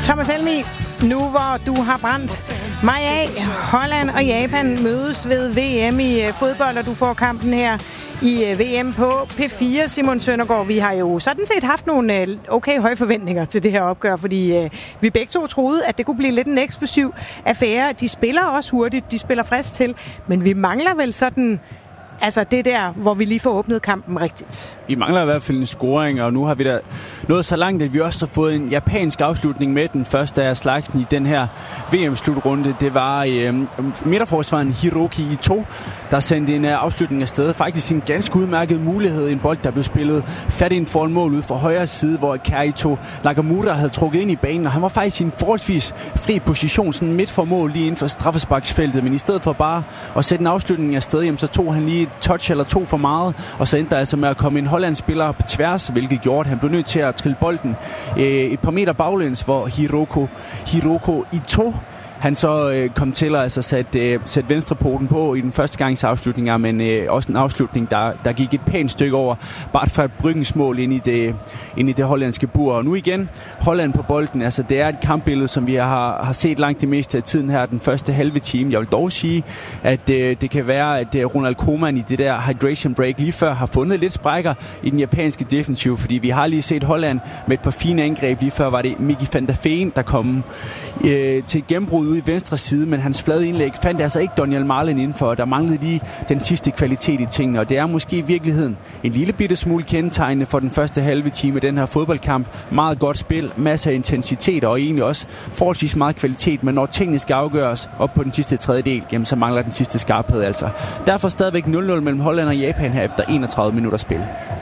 Thomas Helmig, nu hvor du har brændt mig af, Holland og Japan mødes ved VM i fodbold, og du får kampen her i VM på P4, Simon Søndergaard. Vi har jo sådan set haft nogle okay høje forventninger til det her opgør, fordi vi begge to troede, at det kunne blive lidt en eksplosiv affære. De spiller også hurtigt, de spiller frisk til, men vi mangler vel sådan... Altså det der, hvor vi lige får åbnet kampen rigtigt. Vi mangler i hvert fald en scoring, og nu har vi da nået så langt, at vi også har fået en japansk afslutning med den første af slagsen i den her VM-slutrunde. Det var midterforsvaren Hiroki Ito, der sendte en afslutning afsted. Faktisk en ganske udmærket mulighed. En bold, der blev spillet fat ind foran mål ud fra højre side, hvor Kaito Nakamura havde trukket ind i banen. Og han var faktisk i en forholdsvis fri position, sådan midt for mål lige inden for straffesparksfeltet. Men i stedet for bare at sætte en afslutning afsted, jamen, så tog han lige et touch eller to for meget, og så endte der altså med at komme en hollandspiller på tværs, hvilket gjorde, at han blev nødt til at trille bolden et par meter baglæns, hvor Hiroko Ito han så kom til at altså sætte venstrepoten på i den første gangs afslutninger, men også en afslutning, der gik et pænt stykke over Bart fra Bryggens mål ind i det hollandske bur. Og nu igen Holland på bolden. Altså det er et kampbillede, som vi har set langt det meste af tiden her, den første halve time. Jeg vil dog sige, at det kan være, at Ronald Koeman i det der hydration break lige før har fundet lidt sprækker i den japanske defensiv, fordi vi har lige set Holland med et par fine angreb. Lige før var det Miki van der Feen, der kom til et gennembrud ude i venstre side, men hans flade indlæg fandt altså ikke Daniel Marlin indenfor, og der manglede lige den sidste kvalitet i tingene, og det er måske i virkeligheden en lille bitte smule kendetegnende for den første halve time af den her fodboldkamp. Meget godt spil, masser af intensitet og egentlig også forholdsvis meget kvalitet, men når tingene skal afgøres op på den sidste tredjedel, jamen så mangler den sidste skarphed altså. Derfor stadigvæk 0-0 mellem Holland og Japan her efter 31 minutter spil.